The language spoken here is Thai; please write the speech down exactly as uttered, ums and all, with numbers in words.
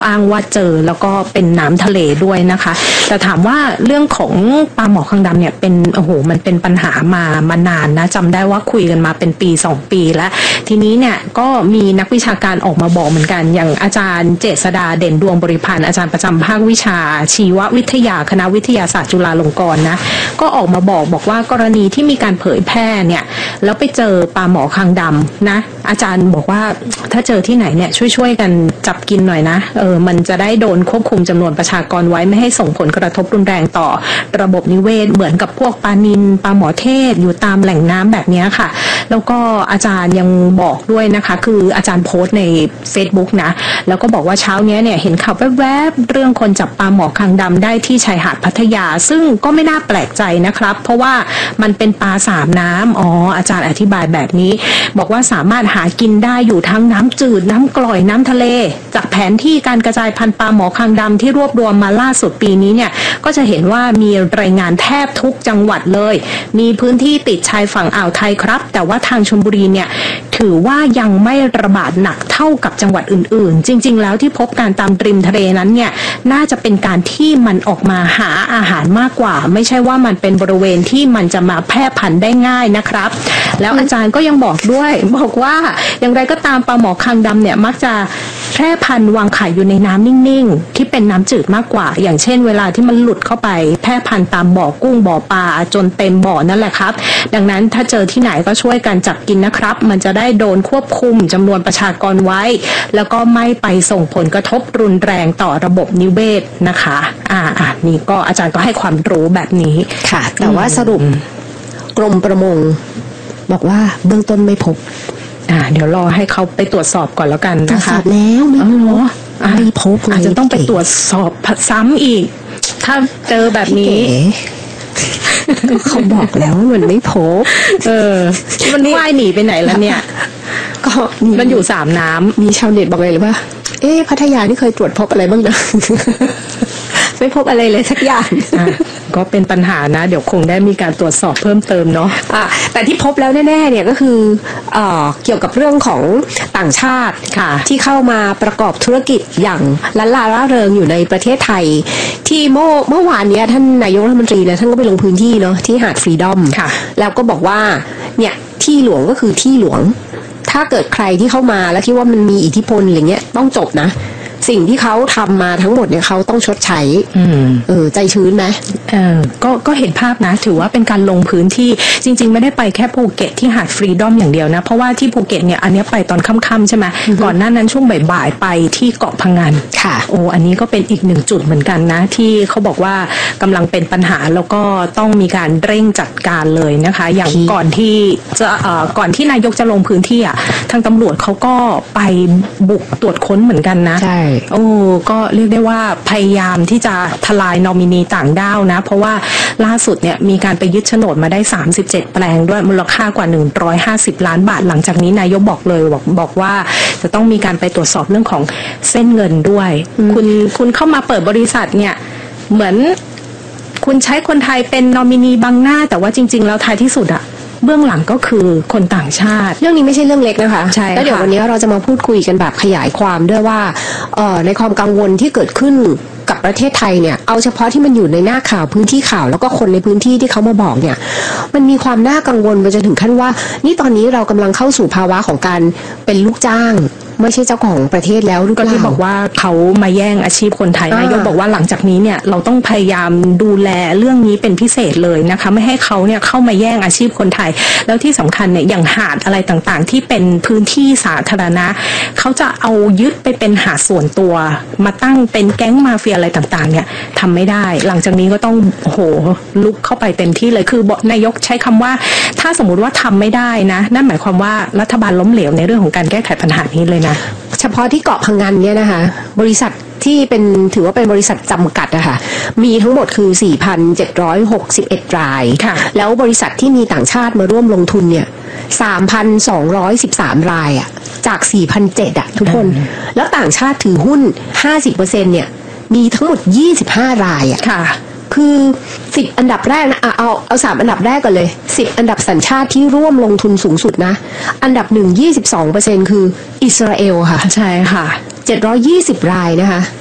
อ้างว่าเจอแล้วก็เป็นน้ำทะเลด้วยนะคะแต่ถามว่าเรื่องของปลาหมอคางดำเนี่ยเป็นโอ้โหมันเป็นปัญหามามานานนะจำได้ว่าคุยกันมาเป็นปีสองปีแล้วทีนี้เนี่ยก็มีนักวิชาการออกมาบอกเหมือนกันอย่างอาจารย์เจษฎาเด่นดวงบริพันธ์อาจารย์ประจำภาควิชาชีววิทยาคณะวิทยาศาสตร์จุฬาลงกรณ์นะก็ออกมาบอกบอกว่ากรณีที่มีการเผยแพร่เนี่ยแล้วไปเจอปลาหมอคางดำนะอาจารย์บอกว่าถ้าเจอที่ไหนเนี่ยช่วยๆกันจับกินหน่อยนะเออมันจะได้โดนควบคุมจำนวนประชากรไว้ไม่ให้ส่งผลกระทบรุนแรงต่อระบบนิเวศเหมือนกับพวกปลานิลปลาหมอเทศอยู่ตามแหล่งน้ำแบบนี้ค่ะแล้วก็อาจารย์ยังบอกด้วยนะคะคืออาจารย์โพสต์ใน Facebook นะแล้วก็บอกว่าเช้านี้เนี่ยเห็นข่าวแวบๆเรื่องคนจับปลาหมอคางดำได้ที่ชายหาดพัทยาซึ่งก็ไม่น่าแปลกใจนะครับเพราะว่ามันเป็นปลาสามน้ำอ๋ออาจารย์อธิบายแบบนี้บอกว่าสามารถหากินได้อยู่ทั้งน้ำจืดน้ำกร่อยน้ำทะเลจากแผนที่การกระจายพันธุ์ปลาหมอคางดำที่รวบรวมมาล่าสุดปีนี้เนี่ยก็จะเห็นว่ามีรายงานแทบทุกจังหวัดเลยมีพื้นที่ติดชายฝั่งอ่าวไทยครับแต่ว่าทางชลบุรีเนี่ยถือว่ายังไม่ระบาดหนักเท่ากับจังหวัดอื่นๆจริงๆแล้วที่พบการตามริมทะเลนั้นเนี่ยน่าจะเป็นการที่มันออกมาหาอาหารมากกว่าไม่ใช่ว่ามันเป็นบริเวณที่มันจะมาแพร่พันธุ์ได้ง่ายนะครับแล้วอาจารย์ก็ยังบอกด้วยบอกว่าอย่างไรก็ตามปลาหมอคางดำเนี่ยมักจะแพร่พันธุ์วางไข่อยู่ในน้ำนิ่งๆที่เป็นน้ำจืดมากกว่าอย่างเช่นเวลาที่มันหลุดเข้าไปแพร่พันธุ์ตามบ่อกุ้งบ่อปลาจนเต็มบ่อนั่นแหละครับดังนั้นถ้าเจอที่ไหนก็ช่วยกันจับกินนะครับมันจะได้โดนควบคุมจำนวนประชากรไว้แล้วก็ไม่ไปส่งผลกระทบรุนแรงต่อระบบนิเวศนะคะอ่าอ่านี่ก็อาจารย์ก็ให้ความรู้แบบนี้ค่ะแต่ว่าสรุปกรมประมงบอกว่าเบื้องต้นไม่พบอ่าเดี๋ยวรอให้เขาไปตรวจสอบก่อนแล้วกันนะคะตรวจสอบแล้วไม่พบไม่พบอาจจะต้องไปตรวจสอบซ้ำอีกถ้าเจอแบบนี้เขาบอกแล้วมันไม่พบเออมันว่ายหนีไปไหนแล้วเนี่ยก็มันอยู่สามน้ำมีชาวเน็ตบอกเลยหรือว่าเอ๊ะพัทยานี่เคยตรวจพบอะไรบ้างนะไม่พบอะไรเลยสักอย่างก็เป็นปัญหานะเดี๋ยวคงได้มีการตรวจสอบเพิ่มเติมเนาะะแต่ที่พบแล้วแน่ๆเนี่ยก็คือเอ่อเกี่ยวกับเรื่องของต่างชาติที่เข้ามาประกอบธุรกิจอย่างล้านลาร่าเริงอยู่ในประเทศไทยที่เมื่อเมื่อวานนี้ท่านนายกรัฐมนตรีเนี่ยท่านก็ไปลงพื้นที่เนาะที่หาดฟรีดอมแล้วก็บอกว่าเนี่ยที่หลวงก็คือที่หลวงถ้าเกิดใครที่เข้ามาแล้วคิดว่ามันมีอิทธิพลอะไรเงี้ยต้องจบนะสิ่งที่เขาทำมาทั้งหมดเนี่ยเขาต้องชดใช้เออใจชื้นไหมเออก็ก็เห็นภาพนะถือว่าเป็นการลงพื้นที่จริงๆไม่ได้ไปแค่ภูเก็ตที่หาดฟรีดอมอย่างเดียวนะเพราะว่าที่ภูเก็ตเนี่ยอันนี้ไปตอนค่ำๆใช่ไหมก่อนหน้านั้นช่วงบ่ายๆไปที่เกาะพะงันค่ะโอ้อันนี้ก็เป็นอีกหนึ่งจุดเหมือนกันนะที่เขาบอกว่ากำลังเป็นปัญหาแล้วก็ต้องมีการเร่งจัดการเลยนะคะอย่างก่อนที่จะเอ่อก่อนที่นายกจะลงพื้นที่อ่ะทางตำรวจเขาก็ไปบุกตรวจค้นเหมือนกันนะใช่โอ้ก็เรียกได้ว่าพยายามที่จะทลายนอมินีต่างด้าวนะเพราะว่าล่าสุดเนี่ยมีการไปยึดโฉนดมาได้สามสิบเจ็ดแปลงด้วยมูลค่ากว่าหนึ่งร้อยห้าสิบล้านบาทหลังจากนี้นายกบอกเลยบอกบอกว่าจะต้องมีการไปตรวจสอบเรื่องของเส้นเงินด้วยคุณคุณเข้ามาเปิดบริษัทเนี่ยเหมือนคุณใช้คนไทยเป็นนอมินีบังหน้าแต่ว่าจริงๆแล้วท้ายที่สุดอะเบื้องหลังก็คือคนต่างชาติเรื่องนี้ไม่ใช่เรื่องเล็กนะคะใช่แล้วเดี๋ยววันนี้เราจะมาพูดคุยกันแบบขยายความด้วยว่าเอ่อในความกังวลที่เกิดขึ้นกับประเทศไทยเนี่ยเอาเฉพาะที่มันอยู่ในหน้าข่าวพื้นที่ข่าวแล้วก็คนในพื้นที่ที่เขามาบอกเนี่ยมันมีความน่ากังวลไปจนถึงขั้นว่านี่ตอนนี้เรากำลังเข้าสู่ภาวะของการเป็นลูกจ้างไม่ใช่เจ้าของประเทศแล้วก็ที่บอกว่าเขามาแย่งอาชีพคนไทยนายกบอกว่าหลังจากนี้เนี่ยเราต้องพยายามดูแลเรื่องนี้เป็นพิเศษเลยนะคะไม่ให้เขาเนี่ยเข้ามาแย่งอาชีพคนไทยแล้วที่สำคัญเนี่ยอย่างหาดอะไรต่างๆที่เป็นพื้นที่สาธารณะเขาจะเอายึดไปเป็นหาดส่วนตัวมาตั้งเป็นแก๊งมาเฟียอะไรต่างๆเนี่ยทำไม่ได้หลังจากนี้ก็ต้องโอ้โหลุกเข้าไปเต็มที่เลยคือนายกใช้คำว่าถ้าสมมุติว่าทำไม่ได้นะนั่นหมายความว่ารัฐบาลล้มเหลวในเรื่องของการแก้ไขปัญหานี้เลยนะเฉพาะที่เกาะพะงันเนี่ยนะคะบริษัทที่เป็นถือว่าเป็นบริษัทจำกัดนะคะมีทั้งหมดคือ สี่พันเจ็ดร้อยหกสิบเอ็ด รายแล้วบริษัทที่มีต่างชาติมาร่วมลงทุนเนี่ย สามพันสองร้อยสิบสาม รายอ่ะจาก สี่พันเจ็ดร้อย อ่ะทุกคนแล้วต่างชาติถือหุ้น ห้าสิบเปอร์เซ็นต์ เนี่ยมีทั้งหมดยี่สิบห้ารายอ่ะค่ะคือสิบอันดับแรกนะเอาเอาสามอันดับแรกก่อนเลยสิบอันดับสัญชาติที่ร่วมลงทุนสูงสุดนะอันดับหนึ่ง ยี่สิบสองเปอร์เซ็นต์ คืออิสราเอลค่ะใช่ค่ะเจ็ดร้อยยี่สิบรายนะคะ